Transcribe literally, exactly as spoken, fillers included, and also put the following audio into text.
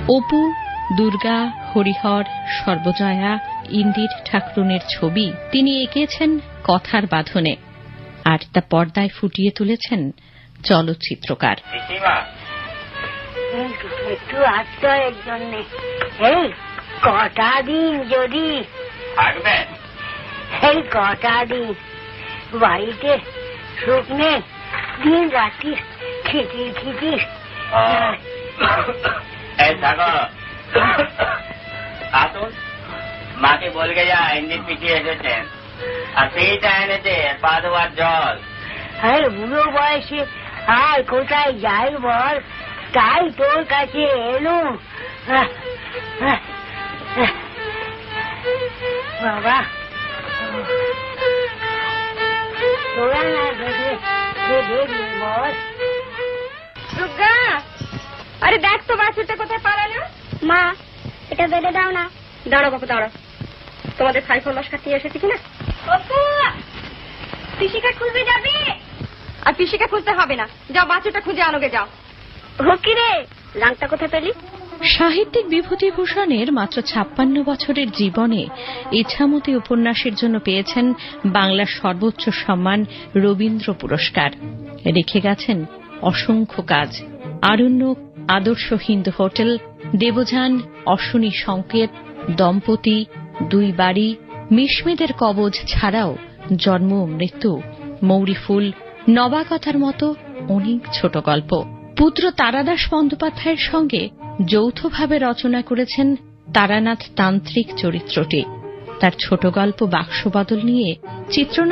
অপু, দুর্গা, হরিহর, সর্বজয়া, ইন্দির ঠাকুরনের ছবি তিনি এঁকেছেন কথার বাঁধনে, আর তা পর্দায় ফুটিয়ে তুলেছেন চলচ্চিত্রকার। একটু আশ্রয়ের জন্য এই কটা দিন যদি থাকবেন, এই কটা দিন বাড়িতে সুখ নেই, দিন রাত্রি খিচির খিচির। আসুন, মাকে বলবে যা ইন্দির পিছিয়ে এসেছেন, আর সেইটা এনেছে পা ধোয়ার জল। আরে বুড়ো বয়সে আর কোথায় যাই বল, তাই তোর কাছে এলো। বাবা তোরা না দেখে দেখবি বল। দুর্গা, আরে দেখ তো বাছুরটা কোথায় পালালো। মা, এটা বেঁধে দাও না। দাঁড়ো বাবু দাঁড়ো, তোমাদের সাইফল মাস কাটিয়ে এসেছি কিনা। পিসিকা খুঁজতে যাবি? আর পিসিকা খুঁজতে হবে না, যাও বাছুরটা খুঁজে আনোগে যাও। হকি রে, লাংটা কোথায় পেলি? সাহিত্যিক বিভূতিভূষণের মাত্র ছাপ্পান্ন বছরের জীবনে ইছামতি উপন্যাসের জন্য পেয়েছেন বাংলার সর্বোচ্চ সম্মান রবীন্দ্র পুরস্কার। রেখে গেছেন অসংখ্য কাজ, আরণ্যক, আদর্শ হিন্দু হোটেল, দেবযান, অশ্বনী সংকেত, দম্পতি, দুই বাড়ি, মিশমেদের কবজ ছাড়াও জন্ম মৃত্যু, মৌরিফুল, নবাকথার মতো অনেক ছোট গল্প। পুত্র তারাদাস বন্দ্যোপাধ্যায়ের সঙ্গে যৌথভাবে রচনা করেছেন তারানাথ তান্ত্রিক চরিত্রটি। তার ছোট গল্প বাক্সবদল নিয়ে চিত্রনাট্য